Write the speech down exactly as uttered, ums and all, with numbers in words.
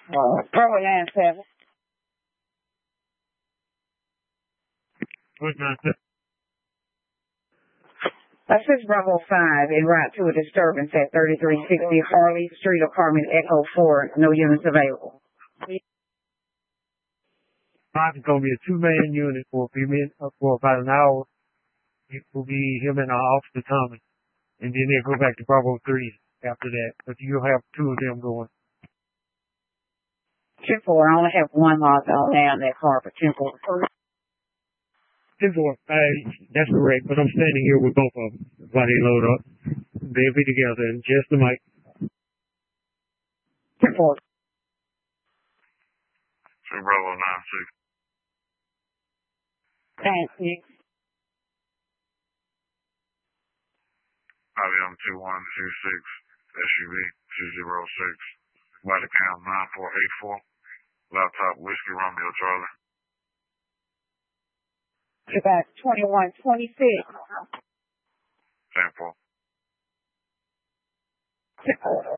Uh, Bravo nine seven. What's nine seven? That's six Bravo five en route to a disturbance at thirty-three sixty Harley Street, apartment Echo four. No units available. Five is going to be a two-man unit for a few minutes, uh, for about an hour. It will be him and our officer Tommy. And then they'll go back to Bravo three after that. But you'll have two of them going. ten four, I only have one lock out down that car for ten four. ten four, uh, that's correct. But I'm standing here with both of them while they load up. They'll be together in just a mic. ten four. two Bravo nine six. Thank you. I M two one two six S U V two zero six. Body count nine four eight four. Laptop Whiskey Romeo Charlie. About twenty-one twenty-six. ten four. ten four.